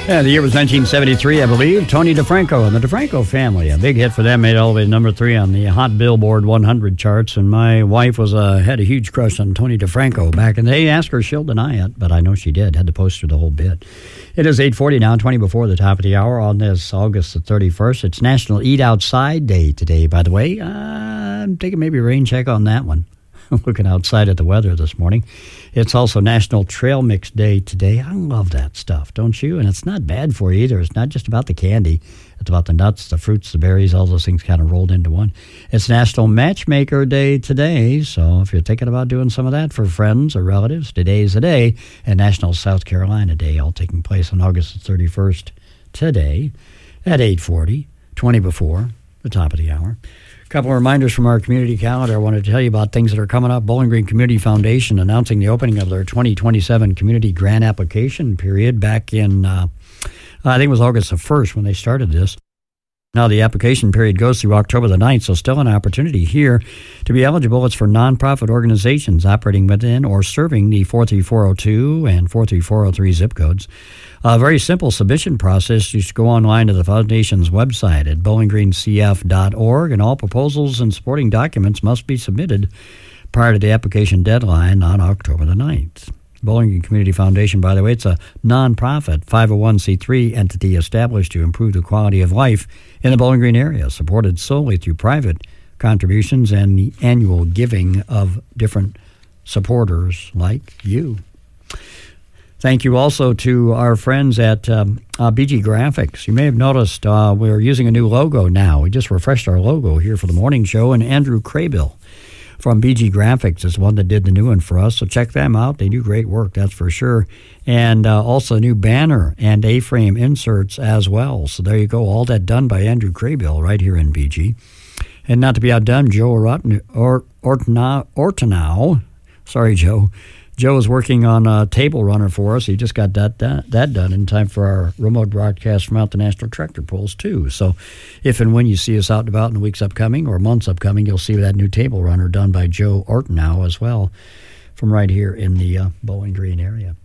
Yeah, the year was 1973, I believe. Tony DeFranco and the DeFranco Family. A big hit for them, made it all the way to number 3 on the Hot Billboard 100 charts. And my wife had a huge crush on Tony DeFranco back in the day. Asked her, she'll deny it, but I know she did. Had to post her the whole bit. It is 8:40 now, 20 before the top of the hour on this August the 31st. It's National Eat Outside Day today, by the way. I'm taking maybe a rain check on that one. Looking outside at the weather this morning. It's also National Trail Mix Day today. I love that stuff, don't you? And it's not bad for you either. It's not just about the candy. It's about the nuts, the fruits, the berries, all those things kind of rolled into one. It's National Matchmaker Day today, so if you're thinking about doing some of that for friends or relatives, today's the day. And National South Carolina Day, all taking place on August the 31st today at 8:40, 20 before the top of the hour. A couple of reminders from our community calendar. I wanted to tell you about things that are coming up. Bowling Green Community Foundation announcing the opening of their 2027 community grant application period back in, I think it was August the 1st when they started this. Now, the application period goes through October the 9th, so still an opportunity here to be eligible. It's for nonprofit organizations operating within or serving the 43402 and 43403 zip codes. A very simple submission process. You should go online to the Foundation's website at bowlinggreencf.org, and all proposals and supporting documents must be submitted prior to the application deadline on October the 9th. Bowling Green Community Foundation, by the way, it's a nonprofit 501c3 entity established to improve the quality of life in the Bowling Green area, supported solely through private contributions and the annual giving of different supporters like you. Thank you also to our friends at BG Graphics. You may have noticed we're using a new logo now. We just refreshed our logo here for the morning show, and Andrew Craybill from BG Graphics is the one that did the new one for us, so check them out. They do great work, that's for sure. And also new banner and A-frame inserts as well. So there you go, all that done by Andrew Craybill right here in BG. And not to be outdone, Joe Ortenow. Sorry, Joe. Joe is working on a table runner for us. He just got that done in time for our remote broadcast from out the National Tractor Pulls, too. So if and when you see us out and about in the weeks upcoming or months upcoming, you'll see that new table runner done by Joe Ortenow as well from right here in the Bowling Green area.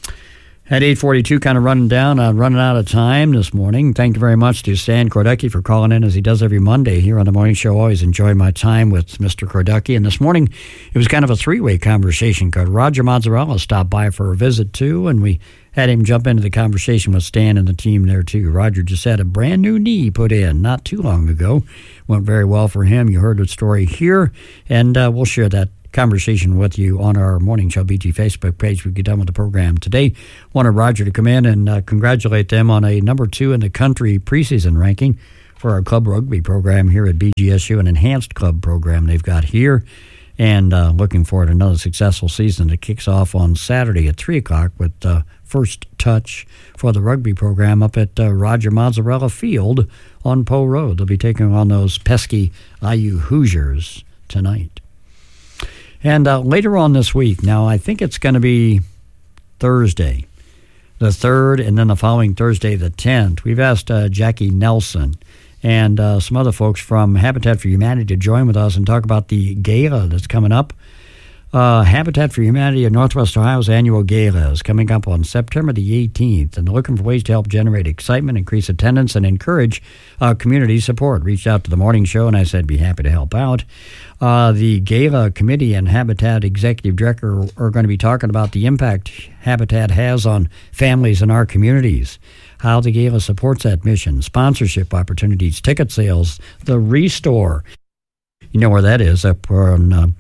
At 8:42, kind of running out of time this morning. Thank you very much to Stan Kordecki for calling in as he does every Monday here on the morning show. Always enjoy my time with Mr. Kordecki. And this morning, it was kind of a three-way conversation. Roger Mozzarella stopped by for a visit, too, and we had him jump into the conversation with Stan and the team there, too. Roger just had a brand new knee put in not too long ago. Went very well for him. You heard the story here, and we'll share that conversation with you on our Morning Show BG Facebook page. We get done with the program today. Wanted Roger to come in and congratulate them on a number 2 in the country preseason ranking for our club rugby program here at BGSU, an enhanced club program they've got here, and looking forward to another successful season that kicks off on Saturday at 3 o'clock with first touch for the rugby program up at Roger Mozzarella Field on Poe Road. They'll be taking on those pesky IU Hoosiers tonight. And later on this week, now I think it's going to be Thursday, the 3rd, and then the following Thursday, the 10th. We've asked Jackie Nelson and some other folks from Habitat for Humanity to join with us and talk about the gala that's coming up. Habitat for Humanity of Northwest Ohio's annual gala is coming up on September the 18th, and they're looking for ways to help generate excitement, increase attendance, and encourage community support. Reached out to the morning show, and I said, be happy to help out. The Gala Committee and Habitat Executive Director are going to be talking about the impact Habitat has on families in our communities, how the Gala supports that mission, sponsorship opportunities, ticket sales, the Restore. You know where that is, up on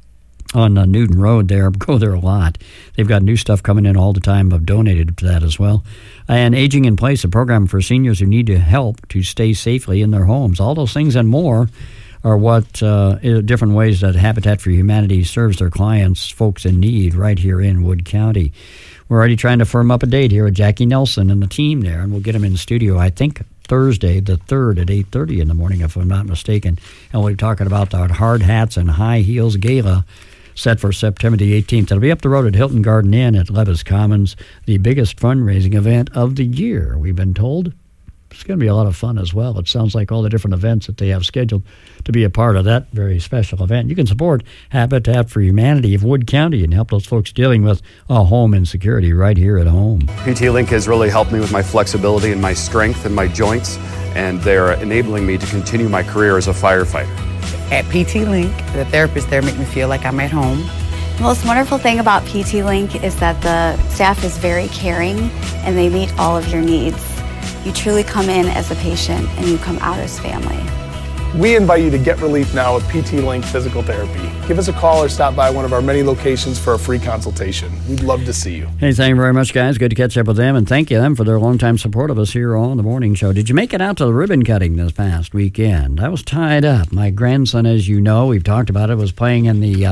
Newton Road there. Go there a lot. They've got new stuff coming in all the time. I've donated to that as well. And Aging in Place, a program for seniors who need to help to stay safely in their homes. All those things and more are what different ways that Habitat for Humanity serves their clients, folks in need, right here in Wood County. We're already trying to firm up a date here with Jackie Nelson and the team there, and we'll get them in the studio, I think, Thursday, the 3rd at 8:30 in the morning, if I'm not mistaken. And we'll be talking about the Hard Hats and High Heels Gala set for September the 18th. It'll be up the road at Hilton Garden Inn at Levis Commons, the biggest fundraising event of the year, we've been told. It's going to be a lot of fun as well. It sounds like all the different events that they have scheduled to be a part of that very special event. You can support Habitat for Humanity of Wood County and help those folks dealing with home insecurity right here at home. PT Link has really helped me with my flexibility and my strength and my joints, and they're enabling me to continue my career as a firefighter. At PT Link, the therapists there make me feel like I'm at home. The most wonderful thing about PT Link is that the staff is very caring and they meet all of your needs. You truly come in as a patient and you come out as family. We invite you to get relief now with PT Link Physical Therapy. Give us a call or stop by one of our many locations for a free consultation. We'd love to see you. Hey, thank you very much, guys. Good to catch up with them, and thank you them for their longtime support of us here on The Morning Show. Did you make it out to the ribbon cutting this past weekend? I was tied up. My grandson, as you know, we've talked about it, was playing in the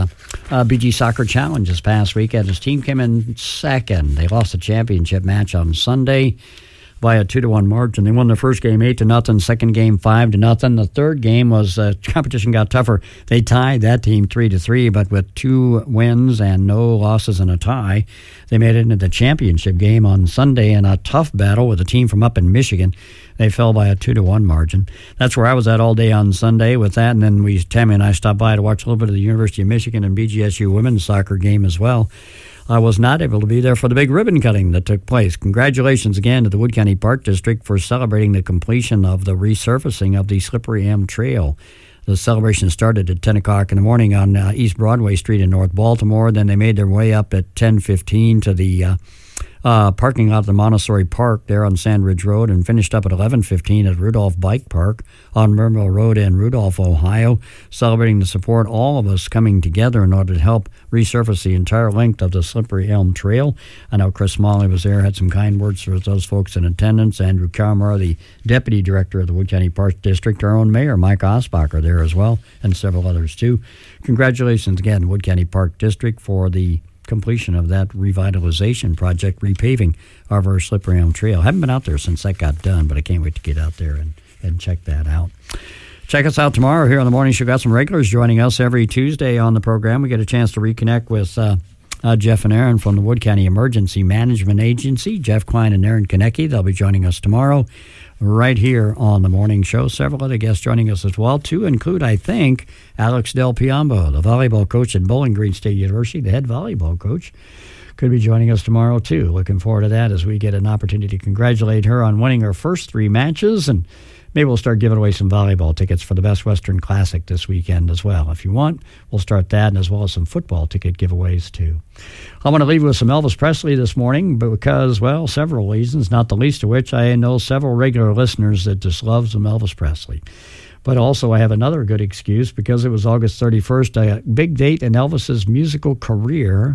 BG Soccer Challenge this past weekend. His team came in second. They lost the championship match on Sunday by a 2-1 margin. They won their first game 8-0, second game 5-0. The third game was competition got tougher. They tied that team 3-3, but with 2 wins and no losses and a tie, they made it into the championship game on Sunday in a tough battle with a team from up in Michigan. They fell by a 2-1 margin. That's where I was at all day on Sunday with that, and then Tammy and I stopped by to watch a little bit of the University of Michigan and BGSU women's soccer game as well. I was not able to be there for the big ribbon cutting that took place. Congratulations again to the Wood County Park District for celebrating the completion of the resurfacing of the Slippery Elm Trail. The celebration started at 10 o'clock in the morning on East Broadway Street in North Baltimore. Then they made their way up at 10:15 to the parking lot of the Montessori Park there on Sand Ridge Road, and finished up at 11:15 at Rudolph Bike Park on Mermville Road in Rudolph, Ohio, celebrating the support all of us coming together in order to help resurface the entire length of the Slippery Elm Trail. I know Chris Smalley was there, had some kind words for those folks in attendance. Andrew Kalmar, the Deputy Director of the Wood County Park District, our own Mayor, Mike Osbacher, there as well, and several others too. Congratulations again, Wood County Park District, for the completion of that revitalization project, repaving of our Slippery Elm Trail. I haven't been out there since that got done, but I can't wait to get out there and check that out. Check us out tomorrow here on The Morning Show. Got some regulars joining us every Tuesday on the program. We get a chance to reconnect with Jeff and Aaron from the Wood County Emergency Management Agency. Jeff Klein and Aaron Konecki, they'll be joining us tomorrow right here on The Morning Show. Several other guests joining us as well, to include, I think, Alex Del Piombo, the volleyball coach at Bowling Green State University, the head volleyball coach, could be joining us tomorrow, too. Looking forward to that as we get an opportunity to congratulate her on winning her first 3 matches, and maybe we'll start giving away some volleyball tickets for the Best Western Classic this weekend as well. If you want, we'll start that, and as well as some football ticket giveaways, too. I want to leave you with some Elvis Presley this morning because, well, several reasons, not the least of which I know several regular listeners that just love some Elvis Presley. But also I have another good excuse because it was August 31st, a big date in Elvis's musical career.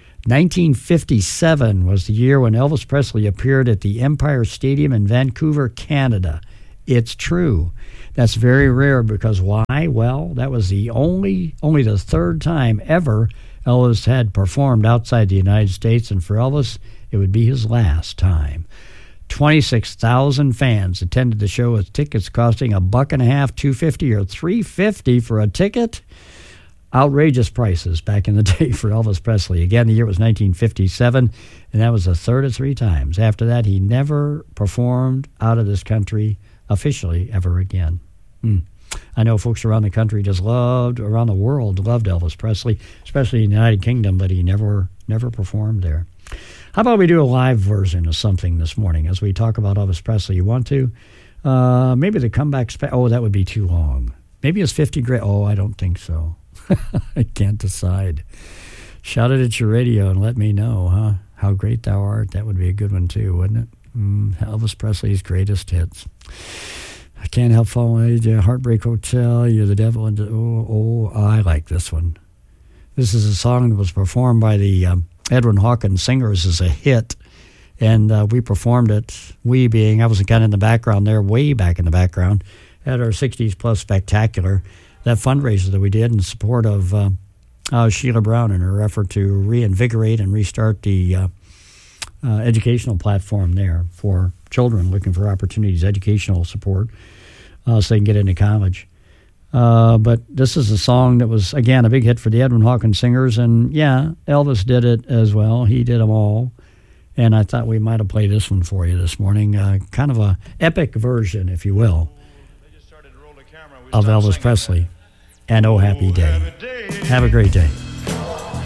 1957 was the year when Elvis Presley appeared at the Empire Stadium in Vancouver, Canada. It's true. That's very rare because why? Well, that was the only the third time ever Elvis had performed outside the United States, and for Elvis, it would be his last time. 26,000 fans attended the show with tickets costing $1.50, $2.50, or $3.50 for a ticket. Outrageous prices back in the day for Elvis Presley. Again, the year was 1957, and that was the third of 3 times. After that, he never performed out of this country officially ever again. I know folks around the country around the world loved Elvis Presley, especially in the United Kingdom, but he never performed there. How about we do a live version of something this morning as we talk about Elvis Presley? You want to? Maybe the comeback that would be too long. Maybe it's 50 Great. Oh, I don't think so. I can't decide. Shout it at your radio and let me know, huh? How Great Thou Art. That would be a good one too, wouldn't it? Elvis Presley's greatest hits. I Can't Help Falling, Heartbreak Hotel, You're the Devil, and I like this one. This is a song that was performed by the Edwin Hawkins Singers as a hit, and we performed it, we being, I was kind of in the background there, way back in the background, at our 60s Plus Spectacular, that fundraiser that we did in support of Sheila Brown in her effort to reinvigorate and restart the educational platform there for children looking for opportunities, educational support, so they can get into college. But this is a song that was, again, a big hit for the Edwin Hawkins Singers, and yeah, Elvis did it as well. He did them all. And I thought we might have played this one for you this morning, kind of a epic version, if you will, of Elvis Presley and Oh Happy Day. Have a great day.